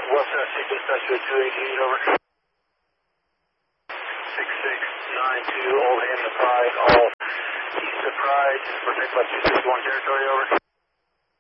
West SC dispatch to 288, over. 6692, Old Hampton Pride, all east of Pride, protect by 261 territory, over.